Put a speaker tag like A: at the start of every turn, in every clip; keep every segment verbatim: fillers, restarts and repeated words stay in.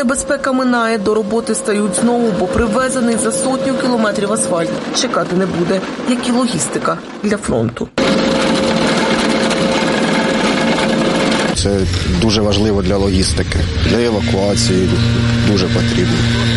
A: небезпека минає, до роботи стають знову, бо привезений за сотню кілометрів асфальт чекати не буде, як і логістика для фронту.
B: Це дуже важливо для логістики, для евакуації дуже потрібно.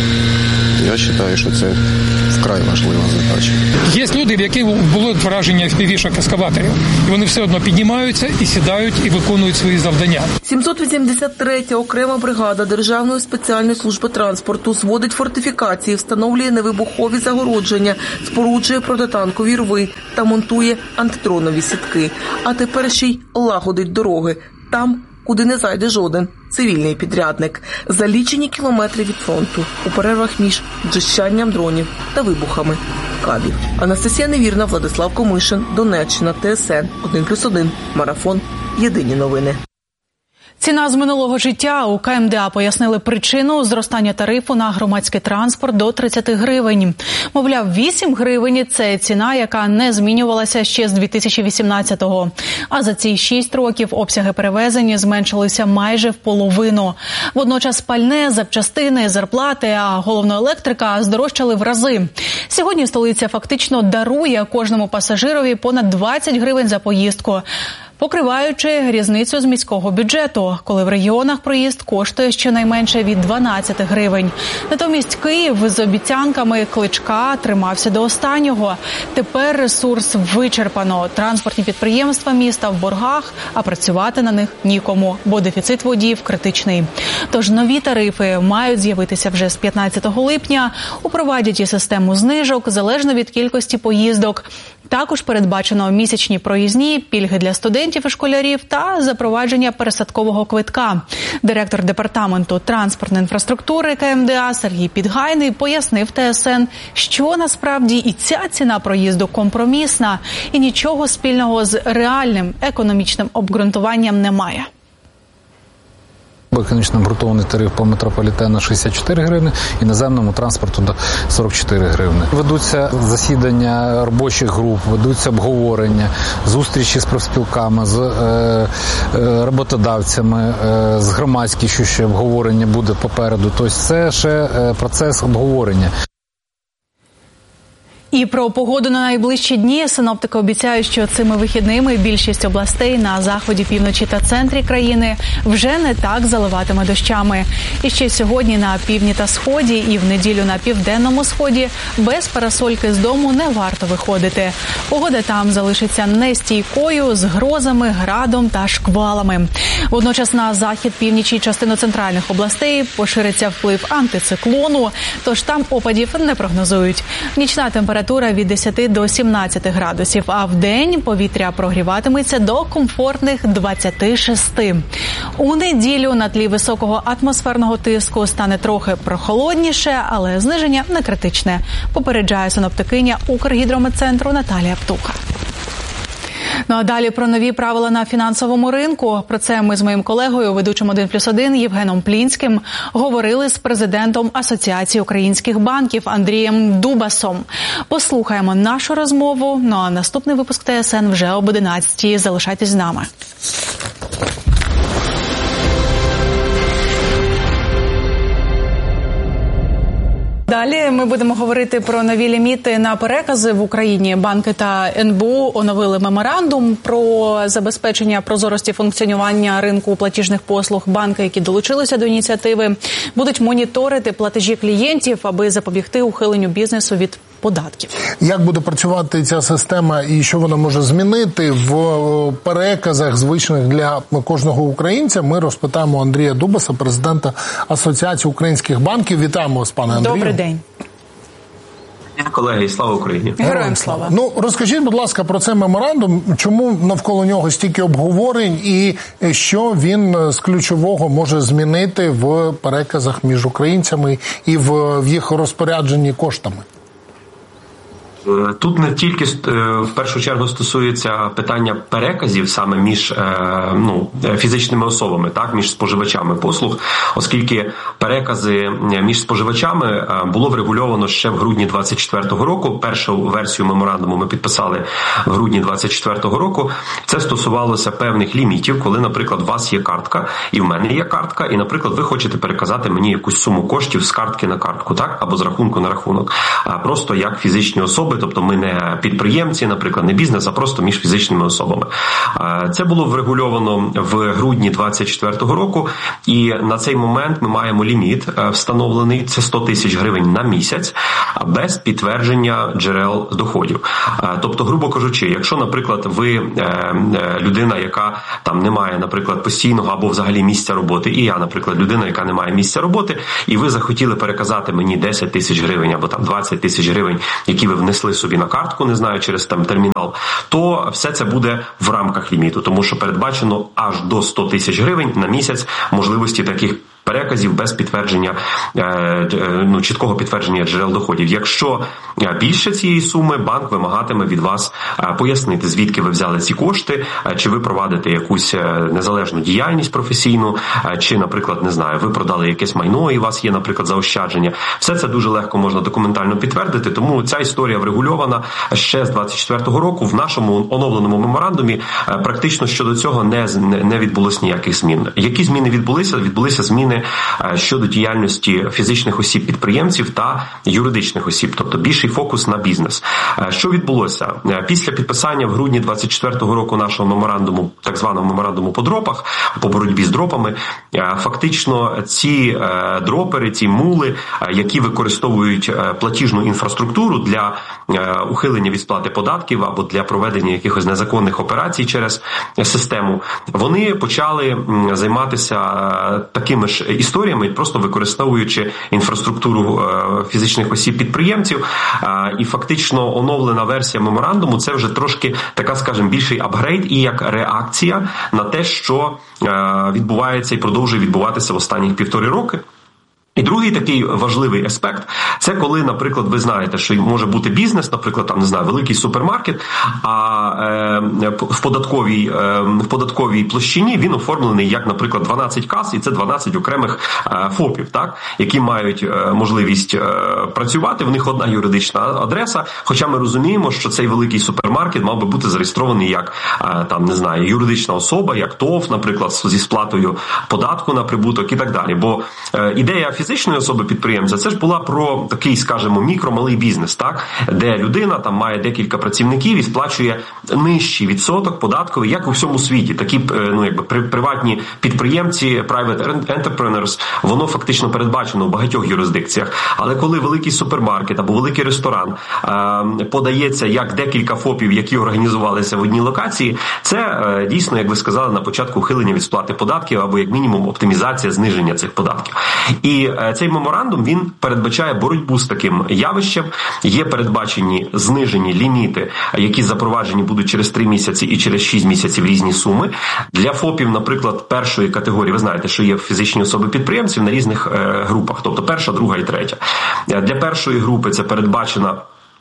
B: Я вважаю, що це вкрай важлива задача.
C: Є люди, в яких було враження еф пі ві-шок ескаваторів, і вони все одно піднімаються і сідають, і виконують свої завдання.
A: сімсот вісімдесят третя окрема бригада Державної спеціальної служби транспорту зводить фортифікації, встановлює невибухові загородження, споруджує протитанкові рви та монтує антидронові сітки. А тепер ще й лагодить дороги там, куди не зайде жоден цивільний підрядник. За лічені кілометри від фронту, у перервах між джищанням дронів та вибухами кабів. Анастасія Невірна, Владислав Комишин, Донеччина, Т С Н, один плюс один, Марафон, Єдині новини.
D: Ціна з минулого життя. У Ка Ем Де А пояснили причину зростання тарифу на громадський транспорт до тридцять гривень. Мовляв, вісім гривень – це ціна, яка не змінювалася ще з дві тисячі вісімнадцятого. А за ці шість років обсяги перевезень зменшилися майже в половину. Водночас пальне, запчастини, зарплати, а головно електрика здорожчали в рази. Сьогодні столиця фактично дарує кожному пасажирові понад двадцять гривень за поїздку, покриваючи різницю з міського бюджету, коли в регіонах проїзд коштує щонайменше від дванадцять гривень. Натомість Київ з обіцянками Кличка тримався до останнього. Тепер ресурс вичерпано. Транспортні підприємства міста в боргах, а працювати на них нікому, бо дефіцит водіїв критичний. Тож нові тарифи мають з'явитися вже з п'ятнадцятого липня, упровадять і систему знижок залежно від кількості поїздок. Також передбачено місячні проїзні, пільги для студентів і школярів та запровадження пересадкового квитка. Директор департаменту транспортної інфраструктури Ка Ем Де А Сергій Підгайний пояснив Т С Н, що насправді і ця ціна проїзду компромісна і нічого спільного з реальним економічним обґрунтуванням немає.
E: Економічно обґрунтований тариф по метрополітену шістдесят чотири гривні, іноземному транспорту до сорок чотири гривні. Ведуться засідання робочих груп, ведуться обговорення, зустрічі з профспілками, з е, е, роботодавцями, е, з громадськістю, ще обговорення буде попереду. Тобто це ще процес обговорення.
D: І про погоду на найближчі дні синоптики обіцяють, що цими вихідними більшість областей на заході, півночі та центрі країни вже не так заливатиме дощами. І ще сьогодні на півдні та сході і в неділю на південному сході без парасольки з дому не варто виходити. Погода там залишиться нестійкою, з грозами, градом та шквалами. Водночас на захід, північ і частину центральних областей пошириться вплив антициклону, тож там опадів не прогнозують. Нічна температура від десяти до сімнадцяти градусів, а в день повітря прогріватиметься до комфортних двадцяти шести. У неділю на тлі високого атмосферного тиску стане трохи прохолодніше, але зниження не критичне, попереджає синоптикиня Укргідрометцентру Наталія Птуха. Ну а далі про нові правила на фінансовому ринку. Про це ми з моїм колегою, ведучим один плюс один Євгеном Плінським, говорили з президентом Асоціації українських банків Андрієм Дубасом. Послухаємо нашу розмову. Ну а наступний випуск Т С Н вже об одинадцятій. Залишайтесь з нами. Далі ми будемо говорити про нові ліміти на перекази в Україні. Банки та Ен Бе У оновили меморандум про забезпечення прозорості функціонування ринку платіжних послуг. Банки, які долучилися до ініціативи, будуть моніторити платежі клієнтів, аби запобігти ухиленню бізнесу від податків.
F: Як буде працювати ця система і що вона може змінити в переказах звичних для кожного українця, ми розпитаємо Андрія Дубаса, президента Асоціації українських банків. Вітаємо вас, пане Андрію.
D: Добрий день.
G: Колеги, слава Україні.
D: Героям слава.
F: Ну, розкажіть, будь ласка, про цей меморандум, чому навколо нього стільки обговорень і що він з ключового може змінити в переказах між українцями і в їх розпорядженні коштами?
G: Тут не тільки в першу чергу стосується питання переказів саме між ну, фізичними особами, так, між споживачами послуг, оскільки перекази між споживачами було врегульовано ще в грудні двадцять четвертого року. Першу версію меморандуму ми підписали в грудні двадцять четвертого року. Це стосувалося певних лімітів, коли, наприклад, у вас є картка, і в мене є картка, і, наприклад, ви хочете переказати мені якусь суму коштів з картки на картку, так, або з рахунку на рахунок, просто як фізичні особи, тобто ми не підприємці, наприклад, не бізнес, а просто між фізичними особами. Це було врегульовано в грудні двадцять четвертого року, і на цей момент ми маємо ліміт встановлений, це сто тисяч гривень на місяць, без підтвердження джерел доходів. Тобто, грубо кажучи, якщо, наприклад, ви людина, яка там не має, наприклад, постійного або взагалі місця роботи, і я, наприклад, людина, яка не має місця роботи, і ви захотіли переказати мені десять тисяч гривень або там двадцять тисяч гривень, які ви внесли собі на картку, не знаю, через там термінал, то все це буде в рамках ліміту, тому що передбачено аж до сто тисяч гривень на місяць можливості таких переказів без підтвердження, ну, чіткого підтвердження джерел доходів. Якщо більше цієї суми, банк вимагатиме від вас пояснити, звідки ви взяли ці кошти, чи ви провадите якусь незалежну діяльність професійну, чи, наприклад, не знаю, ви продали якесь майно і у вас є, наприклад, заощадження. Все це дуже легко можна документально підтвердити, тому ця історія врегульована ще з двадцять четвертого року. В нашому оновленому меморандумі практично щодо цього не, не відбулось ніяких змін. Які зміни відбулися? Відбулися зміни щодо діяльності фізичних осіб-підприємців та юридичних осіб, тобто більший фокус на бізнес. Що відбулося? Після підписання в грудні двадцять четвертого року нашого меморандуму, так званого меморандуму по дропах, по боротьбі з дропами, фактично ці дропери, ці мули, які використовують платіжну інфраструктуру для ухилення від сплати податків або для проведення якихось незаконних операцій через систему, вони почали займатися такими ж історіями, просто використовуючи інфраструктуру фізичних осіб-підприємців. І фактично оновлена версія меморандуму – це вже трошки така, скажімо, більший апгрейд і як реакція на те, що відбувається і продовжує відбуватися в останніх півтори роки. І другий такий важливий аспект – це коли, наприклад, ви знаєте, що може бути бізнес, наприклад, там, не знаю, великий супермаркет, а е, в податковій, е, в податковій площині він оформлений як, наприклад, дванадцять кас, і це дванадцять окремих е, ФОПів, так, які мають е, можливість е, працювати, в них одна юридична адреса, хоча ми розуміємо, що цей великий супермаркет мав би бути зареєстрований як, е, там, не знаю, юридична особа, як ТОВ, наприклад, зі сплатою податку на прибуток і так далі. Бо е, ідея фізичної особи-підприємця, це ж була про такий, скажімо, мікро-малий бізнес, так, де людина там має декілька працівників і сплачує нижчий відсоток податковий, як у всьому світі. Такі, ну, якби приватні підприємці, private entrepreneurs, воно фактично передбачено в багатьох юрисдикціях. Але коли великий супермаркет або великий ресторан е, подається як декілька ФОПів, які організувалися в одній локації, це е, дійсно, як ви сказали, на початку ухилення від сплати податків або як мінімум оптимізація, зниження цих податків. І цей меморандум, він передбачає боротьбу з таким явищем. Є передбачені знижені ліміти, які запроваджені будуть через три місяці і через шість місяців різні суми. Для ФОПів, наприклад, першої категорії, ви знаєте, що є фізичні особи-підприємців на різних е, групах, тобто перша, друга і третя. Для першої групи це передбачена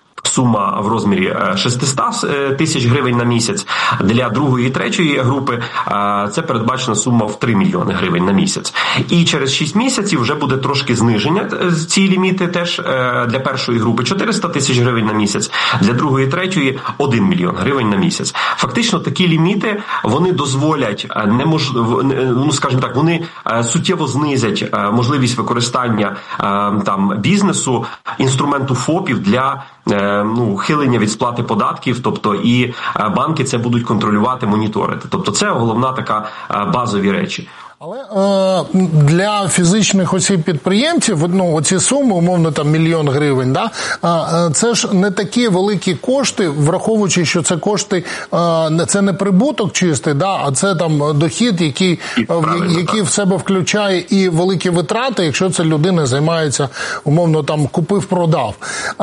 G: сума в розмірі шістсот тисяч гривень на місяць. Для другої і третьої групи це передбачена сума в три мільйони гривень на місяць. І через шість місяців вже буде трошки зниження ці ліміти теж для першої групи чотириста тисяч гривень на місяць, для другої і третьої один мільйон гривень на місяць. Фактично такі ліміти, вони дозволять, немож... ну, скажімо так, вони суттєво знизять можливість використання там бізнесу, інструменту ФОПів для ну, ухилення від сплати податків, тобто і банки це будуть контролювати, моніторити. Тобто це головна така базові речі.
F: Але е, для фізичних осіб-підприємців, ну, оці суми, умовно, там, мільйон гривень, да, е, це ж не такі великі кошти, враховуючи, що це кошти, е, це не прибуток чистий, да, а це там дохід, який, який в себе включає і великі витрати, якщо ця людина займається, умовно, там, купив-продав. Е,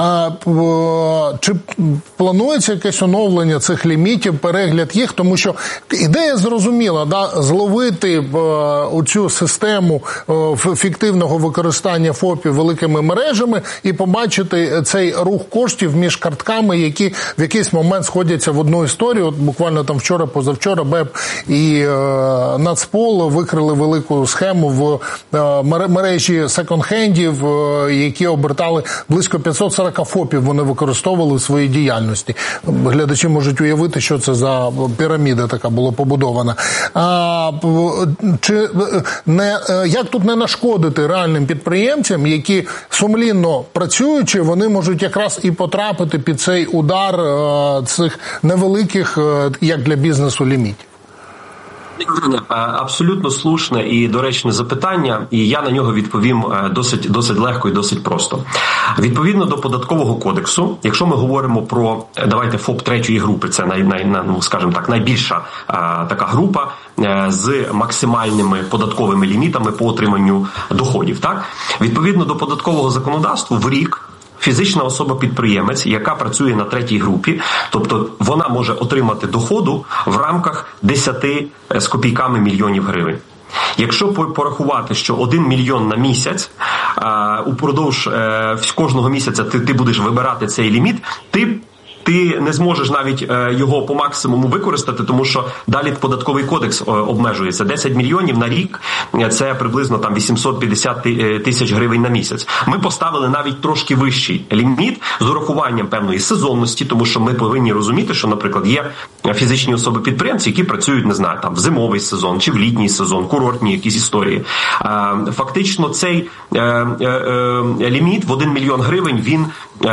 F: е, чи планується якесь оновлення цих лімітів, перегляд їх? Тому що ідея зрозуміла, да, зловити е, оцю систему фіктивного використання ФОПів великими мережами і побачити цей рух коштів між картками, які в якийсь момент сходяться в одну історію. От буквально там вчора, позавчора БЕП і е, Нацпол викрили велику схему в е, мережі секонд-хендів, е, які обертали близько п'ятсот сорок ФОПів, вони використовували в своїй діяльності. Глядачі можуть уявити, що це за піраміда така була побудована. А, чи не, як тут не нашкодити реальним підприємцям, які сумлінно працюючи, вони можуть якраз і потрапити під цей удар е, цих невеликих, е, як для бізнесу, лімітів?
G: Абсолютно слушне і доречне запитання, і я на нього відповім досить, досить легко і досить просто. Відповідно до Податкового кодексу, якщо ми говоримо про, давайте, ФОП третьої групи, це, най, най, ну, скажімо так, найбільша а, така група а, з максимальними податковими лімітами по отриманню доходів, так? Відповідно до податкового законодавства в рік фізична особа-підприємець, яка працює на третій групі, тобто вона може отримати доходу в рамках десяти з копійками мільйонів гривень. Якщо порахувати, що один мільйон на місяць, а, упродовж а, кожного місяця ти, ти будеш вибирати цей ліміт, ти ти не зможеш навіть його по максимуму використати, тому що далі податковий кодекс обмежується. десять мільйонів на рік – це приблизно там вісімсот п'ятдесят тисяч гривень на місяць. Ми поставили навіть трошки вищий ліміт з урахуванням певної сезонності, тому що ми повинні розуміти, що, наприклад, є фізичні особи-підприємці, які працюють, не знаю, там в зимовий сезон чи в літній сезон, курортні якісь історії. Фактично цей ліміт в один мільйон гривень, він...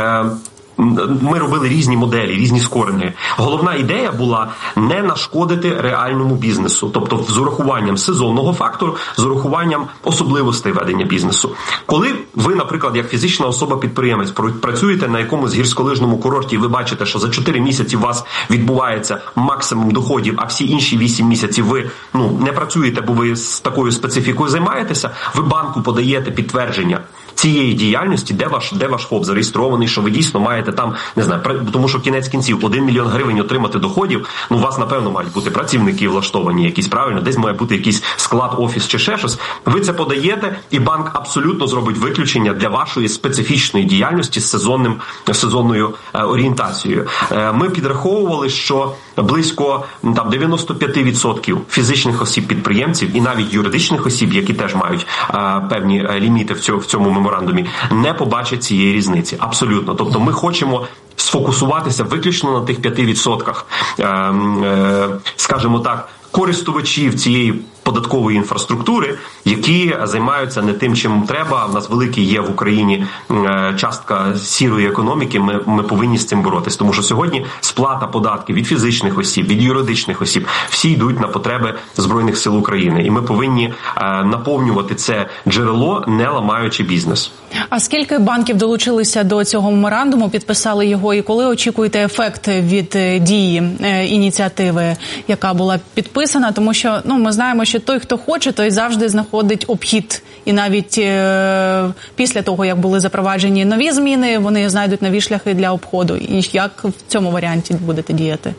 G: Ми робили різні моделі, різні скоринги. Головна ідея була не нашкодити реальному бізнесу, тобто з урахуванням сезонного фактору, з урахуванням особливостей ведення бізнесу. Коли ви, наприклад, як фізична особа-підприємець працюєте на якомусь гірськолижному курорті і ви бачите, що за чотири місяці у вас відбувається максимум доходів, а всі інші вісім місяців ви ну, не працюєте, бо ви з такою специфікою займаєтеся, ви банку подаєте підтвердження цієї діяльності, де ваш, де ваш ФОП зареєстрований, що ви дійсно маєте там, не знаю, тому що кінець кінців один мільйон гривень отримати доходів, ну у вас, напевно, мають бути працівники влаштовані якісь, правильно, десь має бути якийсь склад, офіс чи ще щось. Ви це подаєте, і банк абсолютно зробить виключення для вашої специфічної діяльності з сезонним, сезонною е, орієнтацією. Е, ми підраховували, що близько там дев'яносто п'ять відсотків фізичних осіб-підприємців і навіть юридичних осіб, які теж мають е, певні ліміти в цьому, в цьому меморандумі, не побачать цієї різниці. Абсолютно. Тобто ми хочемо сфокусуватися виключно на тих п'яти відсотках, е, е, скажімо так, користувачів цієї податкової інфраструктури, які займаються не тим, чим треба. В нас великий є в Україні частка сірої економіки, ми, ми повинні з цим боротися. Тому що сьогодні сплата податків від фізичних осіб, від юридичних осіб, всі йдуть на потреби Збройних сил України. І ми повинні е, наповнювати це джерело, не ламаючи бізнес.
D: А скільки банків долучилися до цього меморандуму, підписали його, і коли очікуєте ефект від дії е, ініціативи, яка була підписана? Тому що ну, ми знаємо, що той, хто хоче, той завжди знаходить обхід. І навіть е, після того, як були запроваджені нові зміни, вони знайдуть нові шляхи для обходу. І як в цьому варіанті будете діяти?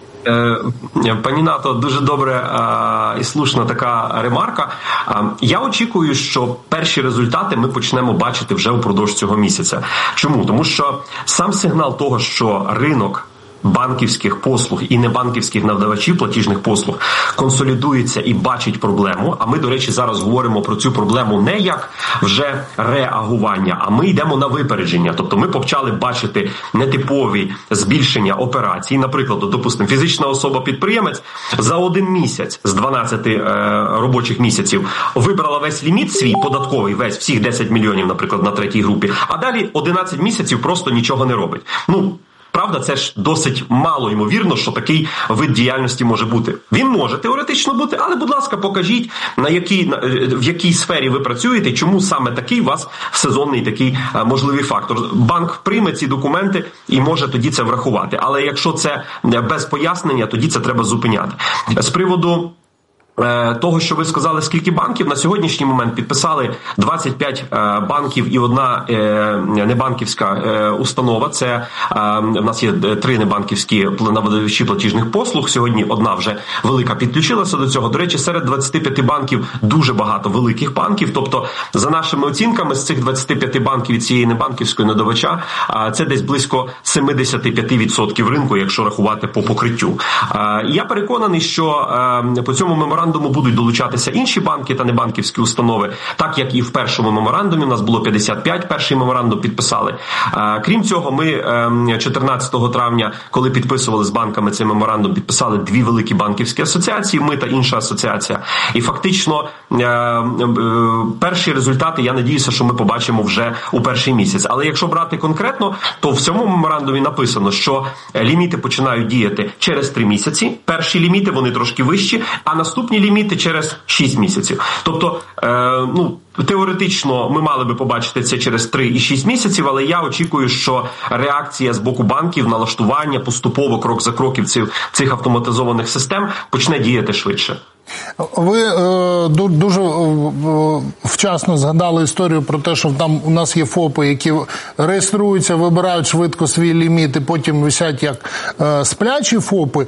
G: Пані Нато, дуже добре і слушна така ремарка. Я очікую, що перші результати ми почнемо бачити вже упродовж цього місяця. Чому? Тому що сам сигнал того, що ринок банківських послуг і небанківських надавачів платіжних послуг консолідується і бачить проблему, а ми, до речі, зараз говоримо про цю проблему не як вже реагування, а ми йдемо на випередження. Тобто ми почали бачити нетипові збільшення операцій. Наприклад, допустимо, фізична особа-підприємець за один місяць з дванадцяти е, робочих місяців вибрала весь ліміт свій податковий, весь, всіх десять мільйонів, наприклад, на третій групі, а далі одинадцять місяців просто нічого не робить. Ну, правда, це ж досить мало ймовірно, що такий вид діяльності може бути. Він може теоретично бути, але, будь ласка, покажіть, на якій, на, в якій сфері ви працюєте, чому саме такий у вас сезонний такий а, можливий фактор. Банк прийме ці документи і може тоді це врахувати. Але якщо це без пояснення, тоді це треба зупиняти. З приводу того, що ви сказали, скільки банків, на сьогоднішній момент підписали двадцять п'ять банків і одна небанківська установа. Це в нас є три небанківські надавачі платіжних послуг. Сьогодні одна вже велика підключилася до цього. До речі, серед двадцяти п'яти банків дуже багато великих банків. Тобто, за нашими оцінками, з цих двадцяти п'яти банків і цієї небанківської надавача, це десь близько сімдесят п'ять відсотків ринку, якщо рахувати по покриттю. Я переконаний, що по цьому меморандуму будуть долучатися інші банки та небанківські установи, так як і в першому меморандумі, у нас було п'ятдесят п'ять, перший меморандум підписали. Крім цього, ми чотирнадцятого травня, коли підписували з банками цей меморандум, підписали дві великі банківські асоціації, ми та інша асоціація. І фактично перші результати, я надіюся, що ми побачимо вже у перший місяць. Але якщо брати конкретно, то в цьому меморандумі написано, що ліміти починають діяти через три місяці. Перші ліміти, вони трошки вищі, а наступні ліміти через шість місяців. Тобто, е, ну, теоретично ми мали би побачити це через три і шість місяців, але я очікую, що реакція з боку банків, налаштування поступово, крок за кроком цих, цих автоматизованих систем почне діяти швидше.
F: Ви е, дуже е, вчасно згадали історію про те, що там у нас є ФОПи, які реєструються, вибирають швидко свій ліміт і потім висять як е, сплячі ФОПи.